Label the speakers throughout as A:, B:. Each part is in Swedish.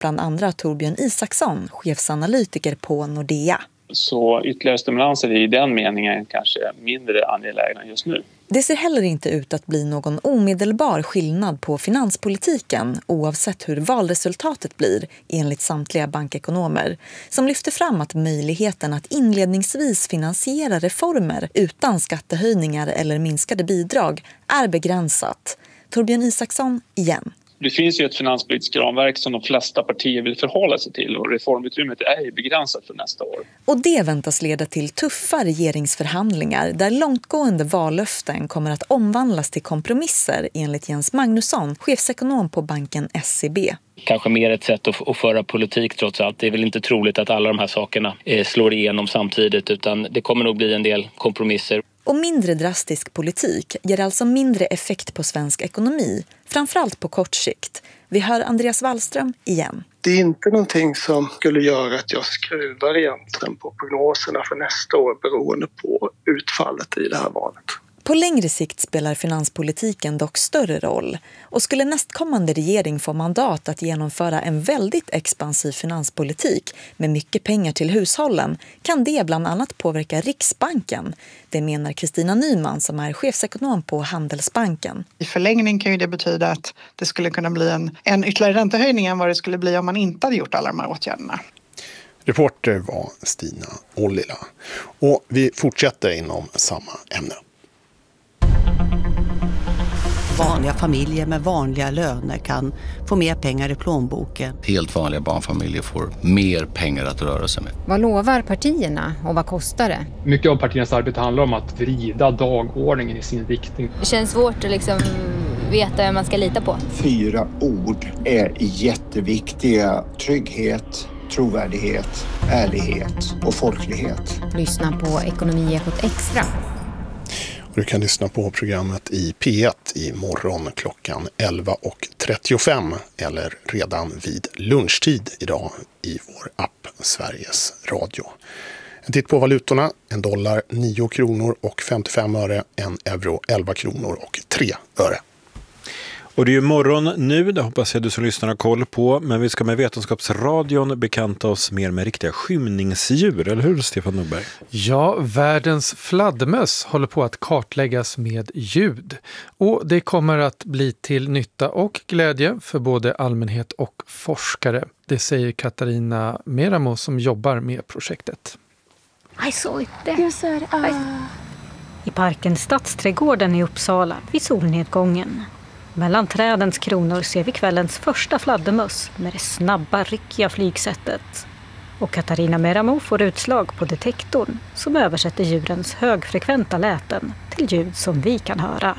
A: bland andra Torbjörn Isaksson, chefsanalytiker på Nordea.
B: Så ytterligare stimulanser är i den meningen kanske mindre angelägna just nu.
A: Det ser heller inte ut att bli någon omedelbar skillnad på finanspolitiken oavsett hur valresultatet blir, enligt samtliga bankekonomer, som lyfter fram att möjligheten att inledningsvis finansiera reformer utan skattehöjningar eller minskade bidrag är begränsat. Torbjörn Isaksson igen.
B: Det finns ju ett finanspolitiskt ramverk som de flesta partier vill förhålla sig till och reformutrymmet är ju begränsat för nästa år.
A: Och det väntas leda till tuffa regeringsförhandlingar där långtgående vallöften kommer att omvandlas till kompromisser enligt Jens Magnusson, chefsekonom på banken SEB.
C: Kanske mer ett sätt att föra politik trots allt. Det är väl inte troligt att alla de här sakerna slår igenom samtidigt utan det kommer nog bli en del kompromisser.
A: Och mindre drastisk politik ger alltså mindre effekt på svensk ekonomi, framförallt på kort sikt. Vi hör Andreas Wallström igen.
D: Det är inte någonting som skulle göra att jag skruvar egentligen på prognoserna för nästa år beroende på utfallet i det här valet.
A: På längre sikt spelar finanspolitiken dock större roll och skulle nästkommande regering få mandat att genomföra en väldigt expansiv finanspolitik med mycket pengar till hushållen kan det bland annat påverka Riksbanken. Det menar Kristina Nyman som är chefsekonom på Handelsbanken.
E: I förlängning kan ju det betyda att det skulle kunna bli en ytterligare räntehöjning än vad det skulle bli om man inte hade gjort alla de här åtgärderna.
F: Reporter var Stina Ollila. Och vi fortsätter inom samma ämne.
G: Vanliga familjer med vanliga löner kan få mer pengar i plånboken.
H: Helt vanliga barnfamiljer får mer pengar att röra sig med.
I: Vad lovar partierna och vad kostar det?
J: Mycket av partiernas arbete handlar om att vrida dagordningen i sin riktning.
I: Det känns svårt att veta vem man ska lita på.
K: 4 ord är jätteviktiga. Trygghet, trovärdighet, ärlighet och folklighet.
I: Lyssna på Ekonomiekot Extra.
F: Du kan lyssna på programmet i P1 i morgon klockan 11.35 eller redan vid lunchtid idag i vår app Sveriges Radio. En titt på valutorna: en dollar 9 kronor och 55 öre, en euro 11 kronor och 3 öre.
L: Och det är ju morgon nu, det hoppas jag du som lyssnar har koll på. Men vi ska med Vetenskapsradion bekanta oss mer med riktiga skymningsdjur, eller hur Stefan Nordberg?
M: Ja, världens fladdermöss håller på att kartläggas med ljud. Och det kommer att bli till nytta och glädje för både allmänhet och forskare. Det säger Katarina Meramo som jobbar med projektet.
N: I saw it there. You said, I parken Stadsträdgården i Uppsala vid solnedgången. Mellan trädens kronor ser vi kvällens första fladdermöss med det snabba, ryckiga flygsättet. Och Katarina Meramo får utslag på detektorn som översätter djurens högfrekventa läten till ljud som vi kan höra.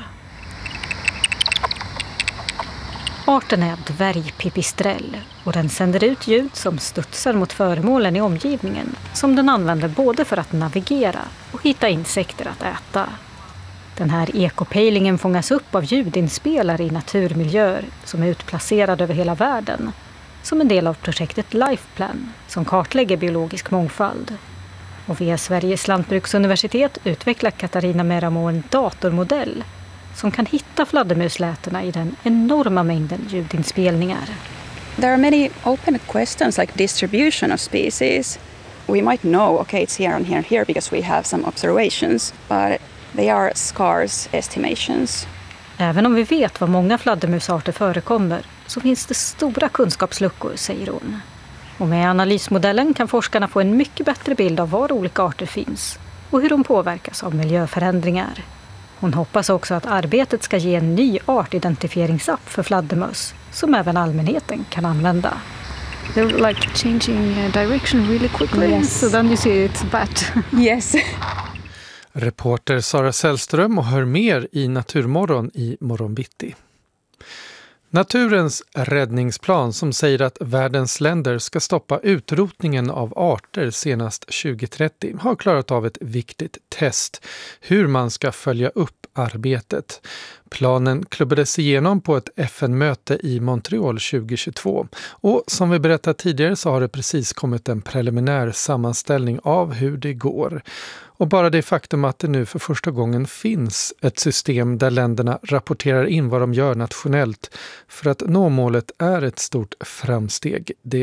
N: Arten är dvärgpipistrell och den sänder ut ljud som studsar mot föremålen i omgivningen som den använder både för att navigera och hitta insekter att äta. Den här ekopejlingen fångas upp av ljudinspelare i naturmiljöer som är utplacerade över hela världen som en del av projektet Lifeplan som kartlägger biologisk mångfald. Och via Sveriges lantbruksuniversitet utvecklar Katarina Meramo en datormodell som kan hitta fladdermuslätena i den enorma mängden ljudinspelningar.
O: There are many open questions like distribution of species. We might know, okay, it's here and here and here because we have some observations, but they are scarce estimations.
N: Även om vi vet vad många fladdermusarter förekommer så finns det stora kunskapsluckor, säger hon. Och med analysmodellen kan forskarna få en mycket bättre bild av var olika arter finns och hur de påverkas av miljöförändringar. Hon hoppas också att arbetet ska ge en ny artidentifieringsapp för fladdermöss som även allmänheten kan använda.
P: They're like changing direction really quickly, yes. So then you see it's bat.
O: Yes.
M: Reporter Sara Sällström och hör mer i Naturmorgon i morgonbitti. Naturens räddningsplan som säger att världens länder ska stoppa utrotningen av arter senast 2030 har klarat av ett viktigt test hur man ska följa upp arbetet. Planen klubbades igenom på ett FN-möte i Montreal 2022 och som vi berättade tidigare så har det precis kommit en preliminär sammanställning av hur det går. Och bara det faktum att det nu för första gången finns ett system där länderna rapporterar in vad de gör nationellt för att nå målet är ett stort framsteg. Det